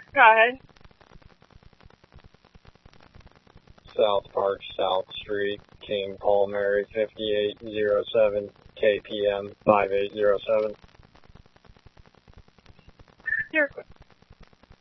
Go ahead. South Park, South Street, King Paul Mary, 5807, KPM 5807. Your